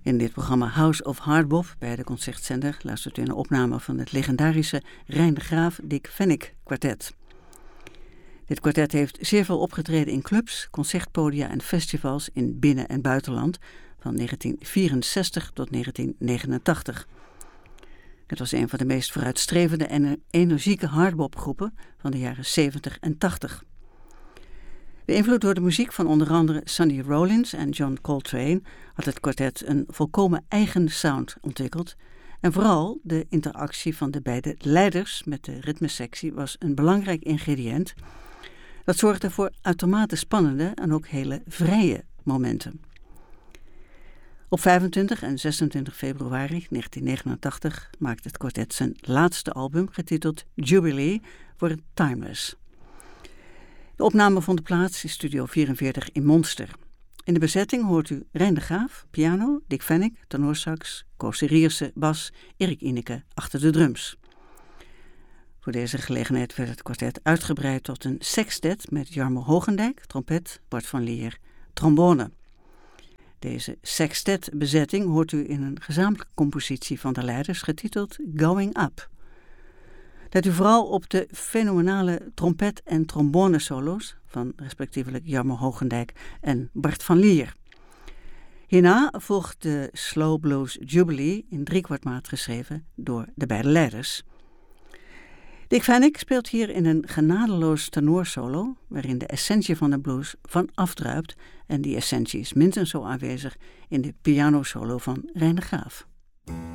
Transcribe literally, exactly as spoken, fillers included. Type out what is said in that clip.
In dit programma House of Hardbop bij de Concertzender luistert u naar opname van het legendarische Rein de Graaf Dick Pfennig kwartet. Dit kwartet heeft zeer veel opgetreden in clubs, concertpodia en festivals in binnen- en buitenland van negentien vierenzestig tot negentien negenentachtig. Het was een van de meest vooruitstrevende en energieke hardbopgroepen van de jaren zeventig en tachtig. Beïnvloed door de muziek van onder andere Sonny Rollins en John Coltrane had het kwartet een volkomen eigen sound ontwikkeld. En vooral de interactie van de beide leiders met de ritmesectie was een belangrijk ingrediënt. Dat zorgde voor uitermate spannende en ook hele vrije momenten. Op vijfentwintig en zesentwintig februari negentien negenentachtig maakte het kwartet zijn laatste album, getiteld Jubilee, voor het Timeless. De opname vond plaats in Studio vierenveertig in Monster. In de bezetting hoort u Rein de Graaf, piano, Dick Pfennig, tenorsax, Koos Rierse, bas, Erik Ineke achter de drums. Voor deze gelegenheid werd het kwartet uitgebreid tot een sextet met Jarmo Hogendijk, trompet, Bart van Lier, trombone. Deze sextet-bezetting hoort u in een gezamenlijke compositie van de leiders getiteld Going Up. Let u vooral op de fenomenale trompet- en trombone-solo's van respectievelijk Jarmo Hogendijk en Bart van Lier. Hierna volgt de Slow Blues Jubilee in driekwartmaat geschreven door de beide leiders. Dick Pfennig speelt hier in een genadeloos tenorsolo, waarin de essentie van de blues van afdruipt en die essentie is minstens zo aanwezig in de pianosolo van Rein de Graaf.